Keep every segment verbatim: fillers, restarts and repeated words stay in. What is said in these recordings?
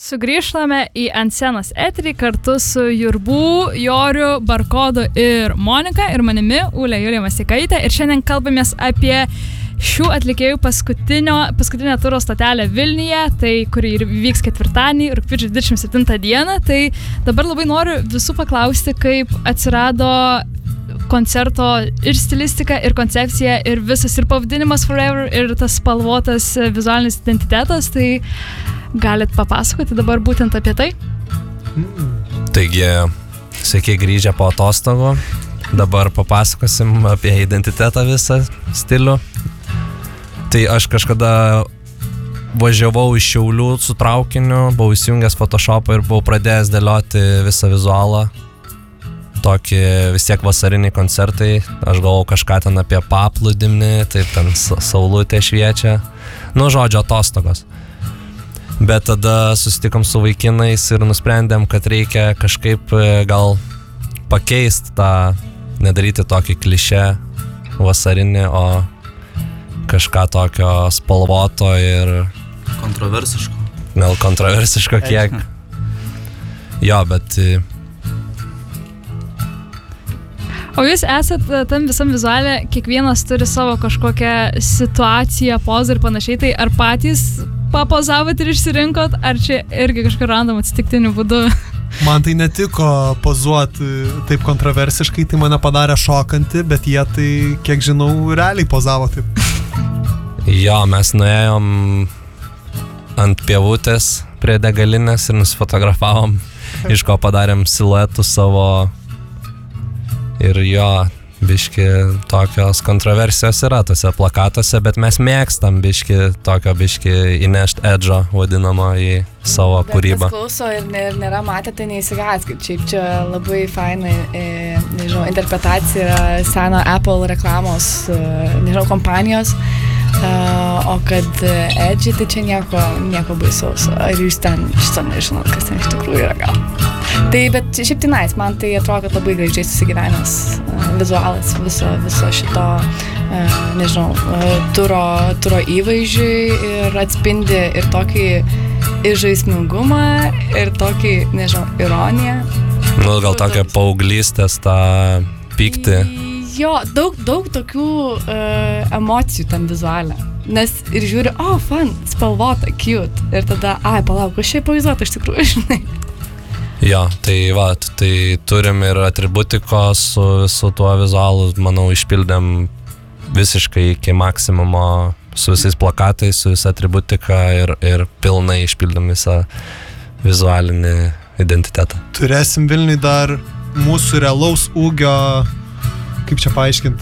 Sugrįžtame į Ant scenos eterį kartu su Jurbų, Joriu, Barkodu ir Monika ir manimi, Ule Julija Masikaitė. Ir šiandien kalbamės apie šių atlikėjų paskutinę turo stotelę Vilniuje, tai kuri vyks ketvirtadienį, rugpjūčio dvidešimt septintą dieną. Tai dabar labai noriu visų paklausti, kaip atsirado koncerto ir stilistika, ir koncepcija, ir visas, ir pavadinimas Forever, ir tas spalvotas vizualinis identitetas. Tai galit papasakoti dabar būtent apie tai? Taigi, sveiki grįžę po atostogų. Dabar papasakosim apie identitetą visą stilių. Tai aš kažkada važiavau iš Šiaulių su traukiniu, buvau įsijungęs Photoshopą ir buvau pradėjęs dėlioti visą vizualą. Tokį vis tiek vasariniai koncertai. Aš galvojau kažką ten apie paplūdimį, taip ten saulutė šviečia. Nu, žodžio, atostogos. Bet tada susitikom su vaikinais ir nusprendėm, kad reikia kažkaip gal pakeisti tą, nedaryti tokį klišę vasarinį, o kažką tokio spalvoto ir kontroversiško. Gal kontroversiško kiek. Jo, bet... O jūs esat tam visam vizualė, kiekvienas turi savo kažkokią situaciją, pozą ir panašiai, tai ar patys papozavot ir išsirinkot, ar čia irgi kažką random atsitiktiniu būdu? Man tai netiko pozuoti taip kontroversiškai, tai mane padarė šokanti, bet jie tai, kiek žinau, realiai pozavo taip. Jo, mes nuėjom ant pievutės prie degalinės ir nusifotografavom, iš ko padarėm siluetų savo ir jo, biški tokios kontroversijos yra tose plakatuose, bet mes mėgstam biški tokio biški įnešt edžo vadinamo į savo bet kūrybą. Bet kas klauso ir, ne, ir nėra matę, tai neįsigaskit. Šiaip čia labai faina, e, nežinau, interpretacija seno Apple reklamos, e, nežinau, kompanijos. Uh, o kad edži, tai čia nieko, nieko baisaus. Ar jūs ten šito nežinot, kas ten iš tikrųjų yra gal. Tai, bet šiaip tai nice, man tai atrodo, kad labai gražiai susigyvenęs uh, vizualas viso, viso šito, uh, nežinau, uh, turo, turo įvaizdžiui ir atspindi ir tokį ir žaismingumą, ir tokį, nežinau, ironiją. Nu, gal tokia paauglystės tą pyktį. Jo, daug, daug tokių uh, emocijų tam vizualė. Nes ir žiūri, o, oh, fun, spalvota, cute. Ir tada, ai, palauk, aš šiaip pavaizduota iš tikrųjų, žinai. Jo, tai va, tai turim ir atributikos su, su tuo vizualu, manau, išpildėm visiškai iki maksimumo su visais plakatais, su visa atributika ir, ir pilnai išpildėm visą vizualinį identitetą. Turėsim Vilniui dar mūsų realaus ūgio, kaip čia paaiškinti?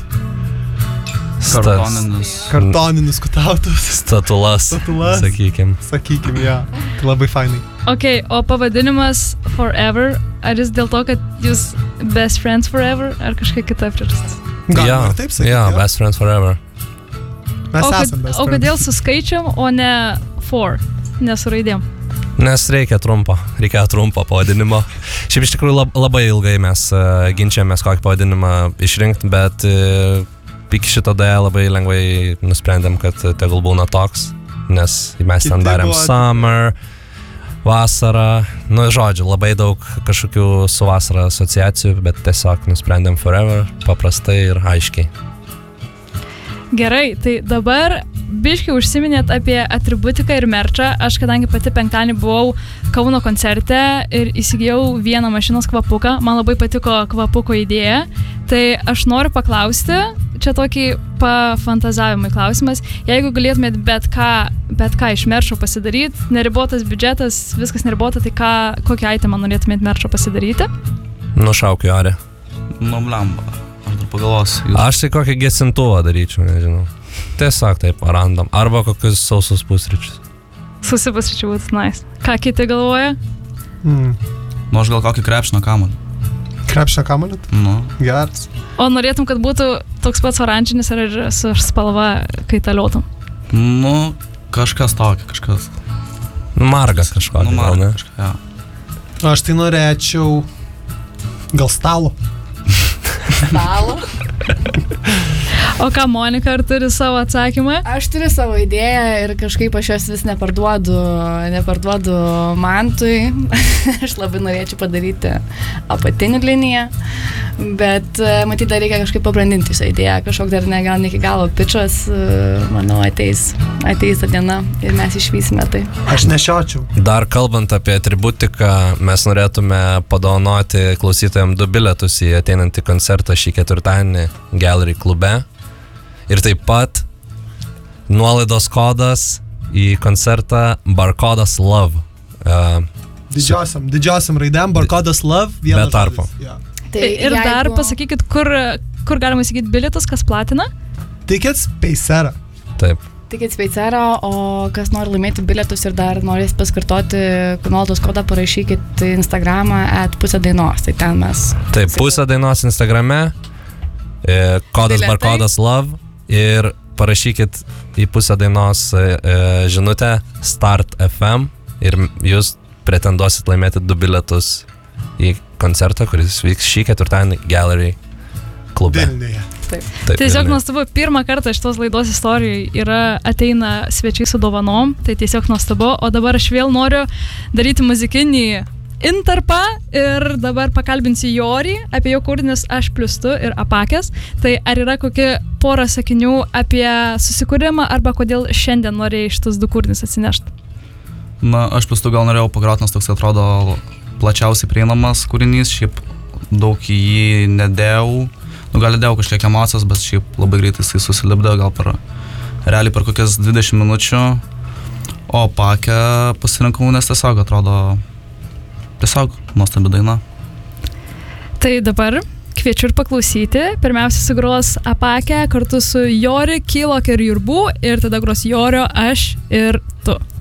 Kartoninius. Kartoninius kutautus. Statulas, Statulas. sakykim. Sakykim, ja. Tai labai fainai. Ok, o pavadinimas Forever, ar jis dėl to, kad jūs best friends forever, ar kažkiek kita priežastis? Galima Ja, ir taip sakyti. ja, Ja, best friends forever. Mes O, kad, esam best o friends. kodėl su skaičiam, o ne four, ne su raidėm? Nes reikia trumpo, reikia trumpo pavadinimo. Šiaip iš tikrųjų lab, labai ilgai mes uh, ginčiamės kokį pavadinimą išrinkti, bet uh, iki šito dėja labai lengvai nusprendėm, kad tegul būna toks, nes mes Kiti ten darėm buvo- summer, vasarą, nu žodžiu, labai daug kažkokių su vasara asociacijų, bet tiesiog nusprendėm forever, paprastai ir aiškiai. Gerai, tai dabar biškai užsiminėt apie atributiką ir merčą. Aš kadangi pati penktadienį buvau Kauno koncerte ir įsigijau vieną mašinos kvapuką, man labai patiko kvapuko idėja, tai aš noriu paklausti, čia tokį pafantazavimai klausimas, jeigu galėtumėt bet ką, bet ką iš merčo pasidaryti, neribotas biudžetas, viskas neribota, tai ką, kokį itemą norėtumėt merčo pasidaryti? Nušauk į orę. Nu, blemba. Aš dar pagalvosiu. Aš tai kokį gesintuvą daryčiau, nežinau. Tiesiog taip, random. Arba kokius sausus pusryčius. Susipusryčių būtų nice. Ką kiti galvoja? Mm. Nu, aš gal kokį krepšino kamuolį. Krepšio kamuolį? Nu. Geras. O norėtum, kad būtų toks pats oranžinis ar ir su spalva kaitaliotum? Nu, kažkas tokio, kažkas. Marga kažkokį, Nu, gal marga ne? kažką, ja. Aš tai norėčiau gal stalo. Stalo. O ką, Monika, ar turi savo atsakymą? Aš turiu savo idėją ir kažkaip aš jos vis neparduodu, neparduodu Mantui. Aš labai norėčiau padaryti apatinį liniją, bet matyt, dar reikia kažkaip pabrandinti šią idėją. Kažkok dar ne, gal ne iki galo pičas, manau, ateis, ateis ta diena ir mes išvysime tai. Aš nešiočiau. Dar kalbant apie atributiką, mes norėtume padovanoti klausytojams du bilietus į ateinantį koncertą šį ketvirtadienį Gallery klube. Ir taip pat nuolaidos kodas į koncertą Barkodas Love. Uh, Didžiosiam, didžiosiam raidėm, Barkodas Love, vienas Be tarpo. žodis. Ja. Tai Ir jeigu... dar pasakykit, kur, kur galima įsigyti bilietus, kas platina? Tickets Pacera. taip. Tikit Speicero, o kas nori laimėti bilietus ir dar norės paskartoti nuolaidos kodą, parašykit Instagramą at pusę dainos. Tai ten mes. Taip, pusę dainos Instagrame, e, kodas Bilietai. Barkodas Love ir parašykit į pusę dainos e, e, žinutę Start F M ir jūs pretenduosit laimėti du bilietus į koncertą, kuris vyks šį ketvirtadienį Gallery klube. Vilniuje. Taip. Taip, Tiesiog Vilniuje. nuostabu, pirmą kartą šitos laidos istorijoje yra ateina svečiai su dovanom, tai tiesiog nuostabu, o dabar aš vėl noriu daryti muzikinį intarpą ir dabar pakalbinsiu Jorį apie jo kūrinius Aš plius tu ir Apakės. Tai ar yra kokie porą sakinių apie susikūrimą arba kodėl šiandien norėjai šitus du kūrinius atsinešti? Na, aš plius tu gal norėjau pagrot, nes toks atrodo plačiausiai prieinamas kūrinys, šiaip daug į jį nedėjau. Nu, gal įdėjau kažkiek emocijos, bet šiaip labai greitai jisai susilipdė, gal per, realiai per kokias dvidešimt minučių. O Apakę pasirinkau, nes tiesiog atrodo, tiesiog nuostabi daina. Tai dabar kviečiu ir paklausyti. Pirmiausia sugros Apakę kartu su Jori, Kilok ir Jurbu ir tada gros Jorio Aš ir tu.